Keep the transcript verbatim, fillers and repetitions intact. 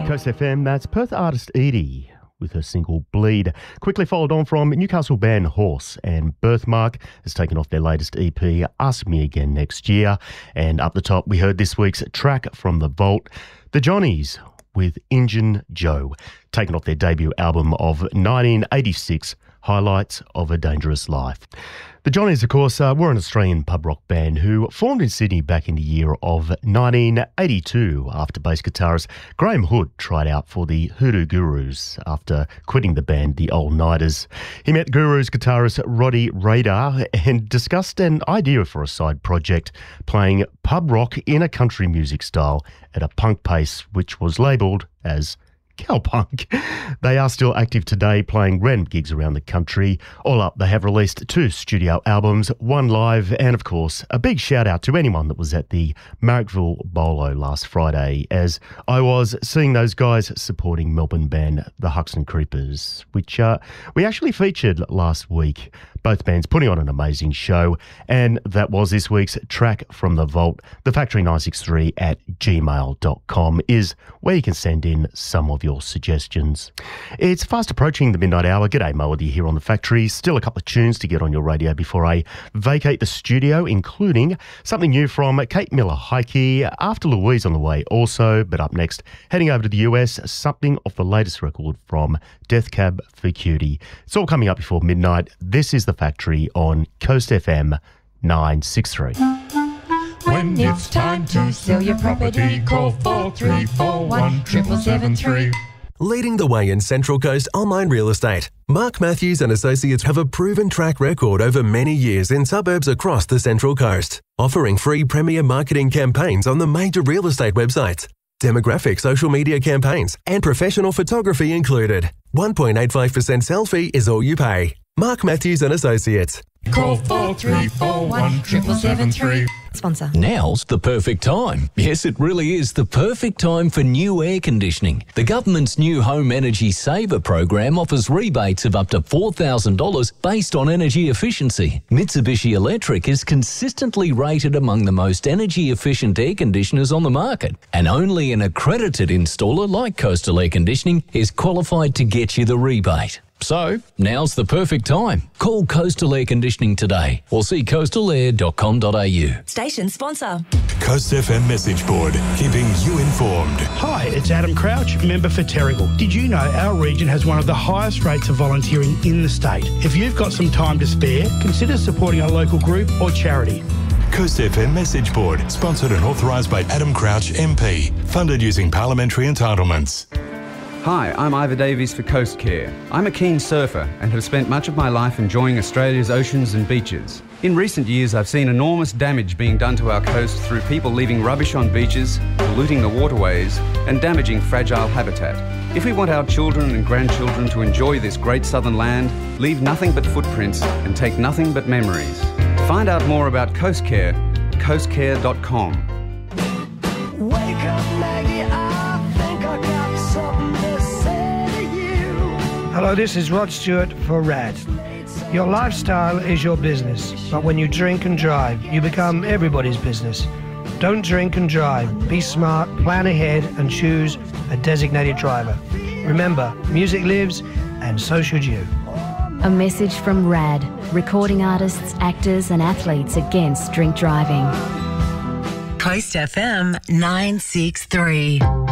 Coast F M, that's Perth artist Edie with her single Bleed. Quickly followed on from Newcastle band Horse, and Birthmark has taken off their latest E P, Ask Me Again Next Year. And up the top, we heard this week's track from The Vault, The Johnnies with Injun Joe, taken off their debut album of nineteen eighty-six, Highlights of a Dangerous Life. The Johnnies, of course, uh, were an Australian pub rock band who formed in Sydney back in the year of nineteen eighty-two after bass guitarist Graham Hood tried out for the Hoodoo Gurus after quitting the band The Old Nighters. He met Gurus guitarist Roddy Radar and discussed an idea for a side project, playing pub rock in a country music style at a punk pace, which was labelled as Cowpunk. They are still active today, playing random gigs around the country. All up, they have released two studio albums, one live, and of course, a big shout out to anyone that was at the Marrickville Bolo last Friday, as I was seeing those guys supporting Melbourne band The Huxton Creepers, which uh, we actually featured last week. Both bands putting on an amazing show, and that was this week's track from The Vault. The Factory nine six three at gmail dot com is where you can send in some of your suggestions. It's fast approaching the midnight hour. G'day, Mo with you here on The Factory. Still a couple of tunes to get on your radio before I vacate the studio, including something new from Kate Miller-Heidke, After Louise on the way also, but up next, heading over to the U S, something off the latest record from Death Cab for Cutie. It's all coming up before midnight. This is The Factory on Coast F M nine six three. When it's time to sell your property, call four three four one, seven seven three. Leading the way in Central Coast online real estate, Mark Matthews and Associates have a proven track record over many years in suburbs across the Central Coast, offering free premier marketing campaigns on the major real estate websites, demographic social media campaigns, and professional photography included. one point eight five percent sell fee is all you pay. Mark Matthews and Associates. Call four three four one, seven seven three. Sponsor. Now's the perfect time. Yes, it really is the perfect time for new air conditioning. The government's new Home Energy Saver program offers rebates of up to four thousand dollars based on energy efficiency. Mitsubishi Electric is consistently rated among the most energy efficient air conditioners on the market, and only an accredited installer like Coastal Air Conditioning is qualified to get you the rebate. So, now's the perfect time. Call Coastal Air Conditioning today or see coastal air dot com dot a u. Station sponsor. Coast F M message board, keeping you informed. Hi, it's Adam Crouch, member for Terrigal. Did you know our region has one of the highest rates of volunteering in the state? If you've got some time to spare, consider supporting a local group or charity. Coast F M message board, sponsored and authorised by Adam Crouch M P, funded using parliamentary entitlements. Hi, I'm Ivor Davies for Coast Care. I'm a keen surfer and have spent much of my life enjoying Australia's oceans and beaches. In recent years, I've seen enormous damage being done to our coast through people leaving rubbish on beaches, polluting the waterways, and damaging fragile habitat. If we want our children and grandchildren to enjoy this great southern land, leave nothing but footprints and take nothing but memories. Find out more about Coast Care, coast care dot com. Wake up, Maggie, I think I got something to say to you. Hello, this is Rod Stewart for R A D. Your lifestyle is your business, but when you drink and drive, you become everybody's business. Don't drink and drive. Be smart, plan ahead, and choose a designated driver. Remember, music lives, and so should you. A message from R A D, recording artists, actors and athletes against drink driving. Coast F M nine six three.